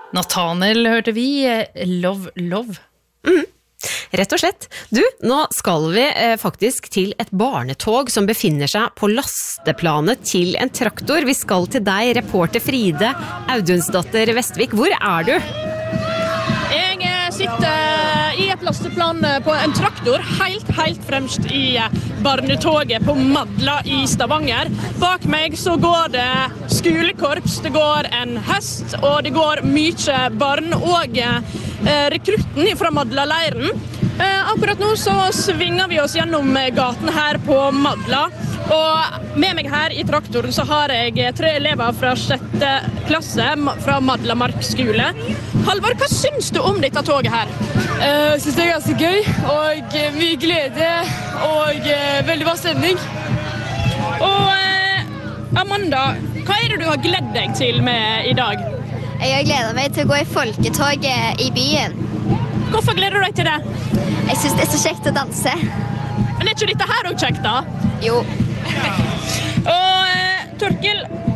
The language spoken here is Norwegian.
Nathaniel hørte vi, Love, Love. Rett og slett. Du, nå skal vi faktisk til et barnetog som befinner seg på lasteplanet til en traktor. Vi skal til deg, reporter Fride Audunsdatter Vestvik. Hvor er du? Jeg sitter i et lasteplan på en traktor, helt fremst i barnetoget på Madla i Stavanger. Bak meg så går det skolekorps, det går en hest, og det går mye barn og rekrutten fra Madla-leiren. Akkurat nå så svinger vi oss gjennom gaten her på Madla, og med meg her i traktoren så har jeg 3 elever fra 6. klasse fra Madla Mark skole. Halvor, hva syns du om dette toget her? Jeg synes det er ganske gøy, og mye glede, og veldig bra stemning. Og Amanda, hva er det du har gledd deg til med i dag? Jeg har gledet meg til å gå i folketoget i byen. Hvorfor gleder du deg til det? Jeg synes det er så kjekt å danse. Men er ikke dette her også kjekt da? Jo. Og Torkil,